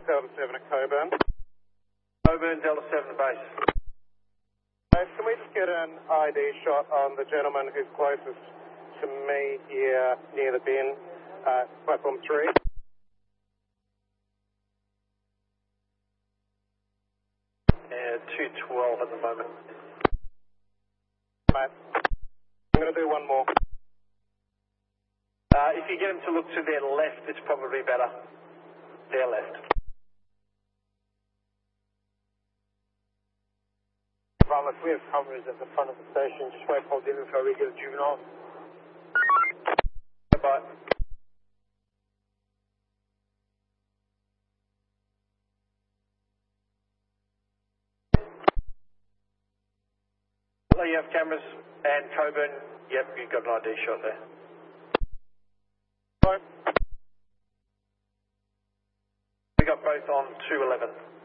Delta 7 at Coburn. Coburn, Delta 7 base. Can we just get an ID shot on the gentleman who's closest to me here near the bin, platform 3? Yeah, 212 at the moment. Mate, I'm going to do one more. If you get him to look to their left, it's probably better. Their left. Bravo, we have cameras at the front of the station. Just wait for the info, we get a juvenile. Bye. So you have cameras and Coburn. Yep, you've got an ID shot there. Bye. We got both on 211.